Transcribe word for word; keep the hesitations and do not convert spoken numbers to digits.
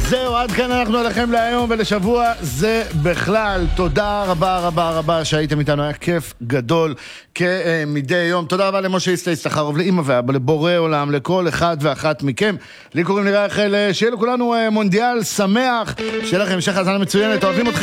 זהו, עד כאן אנחנו עליכם להיום ולשבוע זה בכלל. תודה רבה רבה רבה שהייתם איתנו, היה כיף גדול כמדי יום. תודה רבה למשה איסטי סחרוב, לאמא ואבא, לבורא עולם, לכל אחד ואחת מכם. לי קוראים לי רחל, שיהיה לכולנו מונדיאל שמח, שיהיה לכם המשך האזנה מצוינת, אוהבים אתכם.